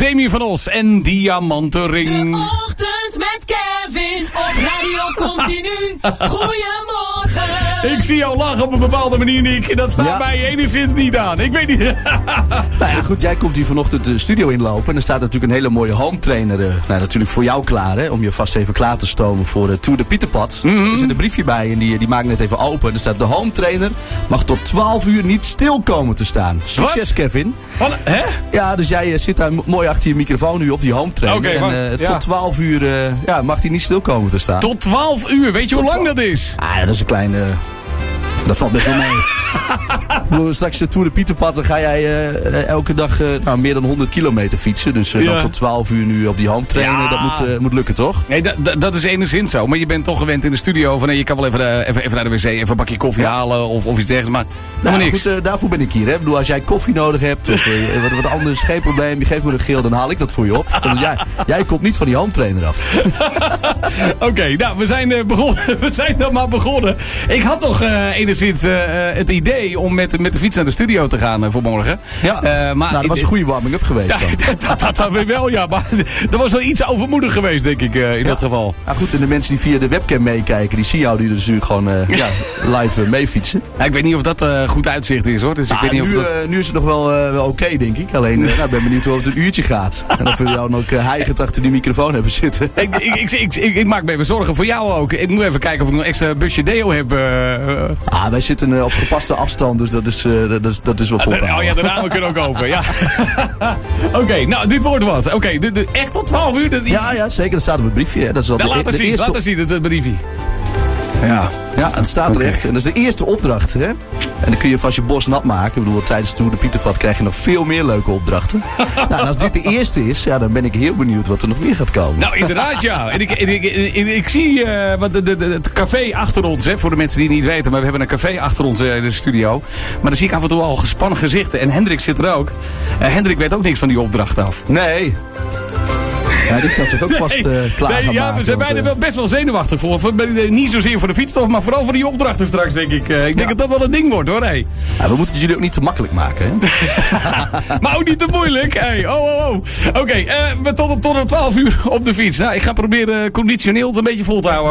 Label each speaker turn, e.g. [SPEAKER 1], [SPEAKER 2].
[SPEAKER 1] Remy van Os en Diamantenring.
[SPEAKER 2] De ochtend met Kevin op Radio Continu. Goedemorgen.
[SPEAKER 1] Ik zie jou lachen op een bepaalde manier, Nick. Dat staat mij enigszins niet aan. Ik weet niet.
[SPEAKER 3] Nou ja, goed, jij komt hier vanochtend de studio inlopen. En er staat natuurlijk een hele mooie home trainer natuurlijk voor jou klaar. Hè, om je vast even klaar te stomen voor Tour de Pieterpad. Er zit een briefje bij en die maak ik net even open. Er staat: de home trainer mag tot 12 uur niet stil komen te staan. Succes,
[SPEAKER 1] Wat?
[SPEAKER 3] Kevin.
[SPEAKER 1] Hè?
[SPEAKER 3] Ja, dus jij zit daar mooi achter je microfoon nu op die home trainer.
[SPEAKER 1] Oké,
[SPEAKER 3] tot 12 uur mag hij niet stil komen te staan.
[SPEAKER 1] Tot 12 uur. Weet je hoe lang dat is?
[SPEAKER 3] Ah, dat is een kleine... Dat valt best wel mee. Straks de Tour de Pieterpad, dan ga jij elke dag meer dan 100 kilometer fietsen. Dus dan tot 12 uur nu op die home trainen, dat moet lukken, toch?
[SPEAKER 1] Nee, dat is enigszins zo. Maar je bent toch gewend in de studio van je kan wel even naar de wc, even een bakje koffie halen of iets dergelijks. Maar niks.
[SPEAKER 3] Goed, daarvoor ben ik hier. Hè. Ik bedoel, als jij koffie nodig hebt of wat anders, geen probleem. Je geeft me een geel, dan haal ik dat voor je op. Want jij komt niet van die home trainer af.
[SPEAKER 1] Oké, nou, we zijn begonnen. We zijn dan maar begonnen. Ik had toch enigszins het idee om met de fiets naar de studio te gaan voor morgen.
[SPEAKER 3] Ja, maar dat was een goede warming-up geweest dan.
[SPEAKER 1] Dat weer wel, ja. Maar dat was wel iets overmoedig geweest, denk ik, in dat geval.
[SPEAKER 3] Nou goed, en de mensen die via de webcam meekijken, die zien jou dus nu gewoon live meefietsen.
[SPEAKER 1] Ja, ik weet niet of dat goed uitzicht is, hoor. Dus ik weet niet of
[SPEAKER 3] nu is het nog wel oké, denk ik. Alleen, ik ben benieuwd hoe het een uurtje gaat. En of we jou ook hijgend achter die microfoon hebben zitten.
[SPEAKER 1] Ik maak me even zorgen voor jou ook. Ik moet even kijken of ik nog extra busje deo heb.
[SPEAKER 3] Wij zitten op gepaste afstand, dus dat is wel vol te houden.
[SPEAKER 1] Oh ja, de ramen kunnen ook open, ja. Oké, nou, dit wordt wat. Oké, echt tot 12 uur?
[SPEAKER 3] Ja, zeker. Dat staat op het briefje. Hè. Dat is al
[SPEAKER 1] laat zien, het briefje.
[SPEAKER 3] Ja, het staat er echt. En dat is de eerste opdracht, hè. En dan kun je vast je bos nat maken. Ik bedoel, tijdens de Tour de Pieterpad krijg je nog veel meer leuke opdrachten. Nou, en als dit de eerste is, dan ben ik heel benieuwd wat er nog meer gaat komen.
[SPEAKER 1] Nou, inderdaad, ja. En ik zie het café achter ons, hè, voor de mensen die het niet weten. Maar we hebben een café achter ons in de studio. Maar dan zie ik af en toe al gespannen gezichten. En Hendrik zit er ook. Hendrik weet ook niks van die opdracht af.
[SPEAKER 3] Nee. Ja, die kan zich ook vast klaar gaan maken.
[SPEAKER 1] We zijn bijna wel best wel zenuwachtig voor. Niet zozeer voor de fiets, maar vooral voor die opdrachten straks, denk ik. Ik denk dat dat wel een ding wordt, hoor. Hey.
[SPEAKER 3] Ja, we moeten het jullie ook niet te makkelijk maken, hè?
[SPEAKER 1] Maar ook niet te moeilijk. Hey. Oké, tot 12 uur op de fiets. Nou, ik ga proberen conditioneel het een beetje vol te houden.